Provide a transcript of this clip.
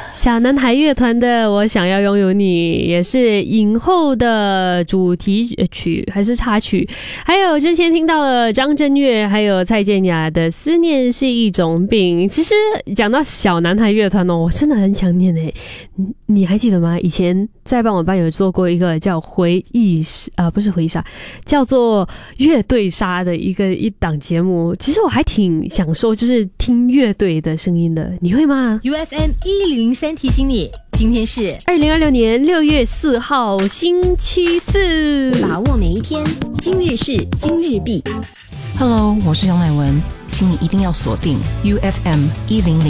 小男孩乐团的《我想要拥有你》也是影后的主题曲还是插曲，还有之前听到了张震岳还有蔡健雅的《思念是一种病》。其实讲到小男孩乐团哦，我真的很想念欸。你还记得吗？以前在傍晚班有做过一个叫回忆不是回忆杀，叫做乐队杀的一档节目。其实我还挺享受就是听乐队的声音的，你会吗？ UFM 1003提醒你，今天是 2026年6月4号星期四， 把握每一天，今日事今日毕。 Hello， 我是杨乃文，请你一定要锁定 UFM 1003。